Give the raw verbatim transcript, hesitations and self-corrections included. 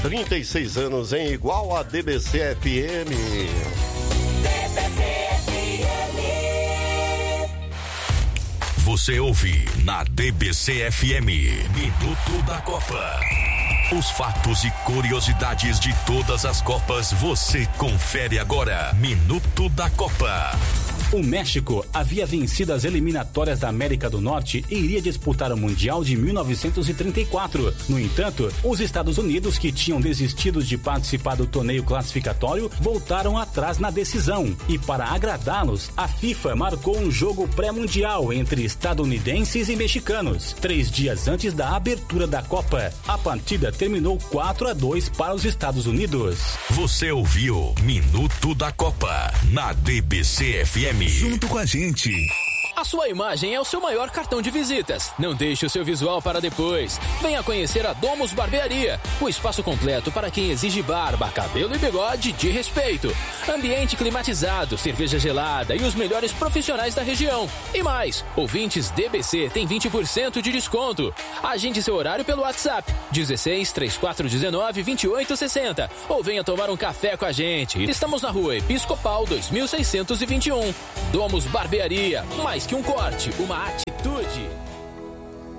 trinta e seis anos em igual a D B C F M. D B C F M. Você ouve na D B C F M, Minuto da Copa. Os fatos e curiosidades de todas as Copas você confere agora. Minuto da Copa. O México havia vencido as eliminatórias da América do Norte e iria disputar o Mundial de mil novecentos e trinta e quatro. No entanto, os Estados Unidos, que tinham desistido de participar do torneio classificatório, voltaram atrás na decisão. E para agradá-los, a FIFA marcou um jogo pré-mundial entre estadunidenses e mexicanos, três dias antes da abertura da Copa. A partida terminou quatro a dois para os Estados Unidos. Você ouviu Minuto da Copa na D B C F M. Junto com a gente. A sua imagem é o seu maior cartão de visitas. Não deixe o seu visual para depois. Venha conhecer a Domus Barbearia, o espaço completo para quem exige barba, cabelo e bigode de respeito. Ambiente climatizado, cerveja gelada e os melhores profissionais da região. E mais, ouvintes D B C tem vinte por cento de desconto. Agende seu horário pelo WhatsApp dezesseis, trinta e quatro, dezenove, vinte e oito, sessenta ou venha tomar um café com a gente. Estamos na rua Episcopal dois mil seiscentos e vinte e um. Domus Barbearia, mais que um corte, uma atitude.